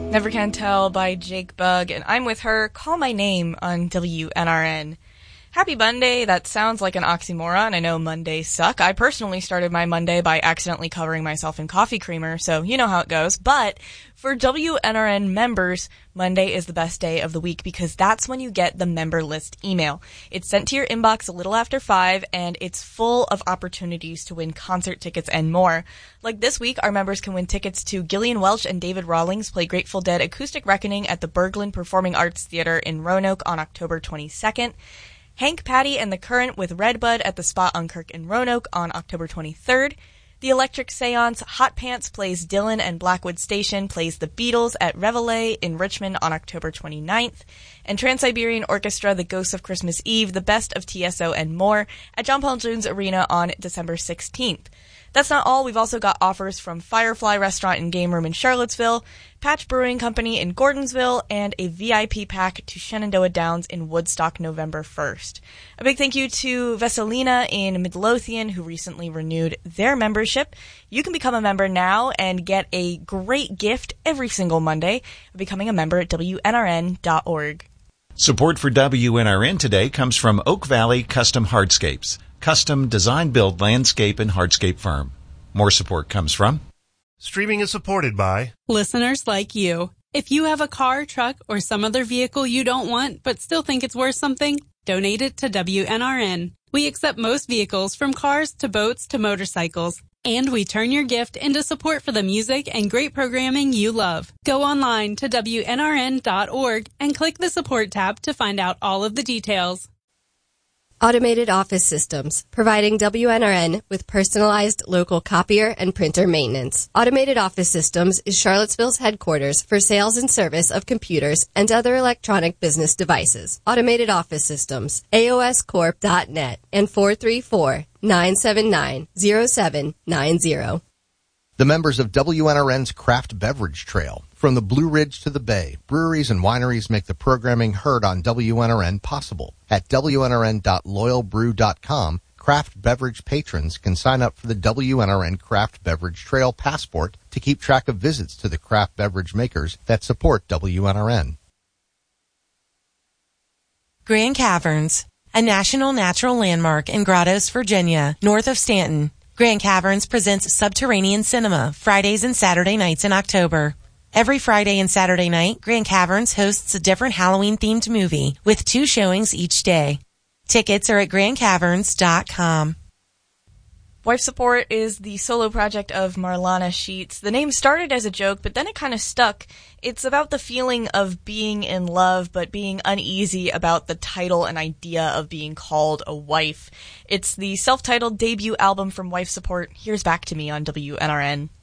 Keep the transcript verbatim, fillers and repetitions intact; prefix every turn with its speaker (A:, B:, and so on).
A: Never Can Tell by Jake Bugg, and I'm with her, Call My Name on W N R N. Happy Monday. That sounds like an oxymoron. I know Mondays suck. I personally started my Monday by accidentally covering myself in coffee creamer, so you know how it goes. But for W N R N members, Monday is the best day of the week because that's when you get the member list email. It's sent to your inbox a little after five, and it's full of opportunities to win concert tickets and more. Like this week, our members can win tickets to Gillian Welch and David Rawlings play Grateful Dead Acoustic Reckoning at the Berglund Performing Arts Theater in Roanoke on October twenty-second. Hank Patty and the Current with Redbud at the Spot on Kirk in Roanoke on October twenty-third. The Electric Seance Hot Pants plays Dylan, and Blackwood Station plays the Beatles at Reveille in Richmond on October twenty-ninth. And Trans-Siberian Orchestra, The Ghosts of Christmas Eve, The Best of T S O, and more at John Paul Jones Arena on December sixteenth. That's not all. We've also got offers from Firefly Restaurant and Game Room in Charlottesville, Patch Brewing Company in Gordonsville, and a V I P pack to Shenandoah Downs in Woodstock November first. A big thank you to Veselina in Midlothian, who recently renewed their membership. You can become a member now and get a great gift every single Monday by becoming a member at W N R N dot org.
B: Support for W N R N today comes from Oak Valley Custom Hardscapes, custom design-build landscape and hardscape firm. More support comes from...
C: Streaming is supported by...
D: listeners like you. If you have a car, truck, or some other vehicle you don't want but still think it's worth something, donate it to W N R N. We accept most vehicles, from cars to boats to motorcycles. And we turn your gift into support for the music and great programming you love. Go online to W N R N dot org and click the support tab to find out all of the details.
E: Automated Office Systems, providing W N R N with personalized local copier and printer maintenance. Automated Office Systems is Charlottesville's headquarters for sales and service of computers and other electronic business devices. Automated Office Systems, A O S corp dot net and four three four, nine seven nine, zero seven nine zero.
F: The members of W N R N's Craft Beverage Trail. From the Blue Ridge to the Bay, breweries and wineries make the programming heard on W N R N possible. At W N R N dot loyal brew dot com, craft beverage patrons can sign up for the W N R N Craft Beverage Trail Passport to keep track of visits to the craft beverage makers that support W N R N.
G: Grand Caverns, a national natural landmark in Grottoes, Virginia, north of Stanton. Grand Caverns presents Subterranean Cinema, Fridays and Saturday nights in October. Every Friday and Saturday night, Grand Caverns hosts a different Halloween-themed movie with two showings each day. Tickets are at grand caverns dot com.
A: Wife Support is the solo project of Marlana Sheets. The name started as a joke, but then it kind of stuck. It's about the feeling of being in love, but being uneasy about the title and idea of being called a wife. It's the self-titled debut album from Wife Support. Here's Back to Me on W N R N.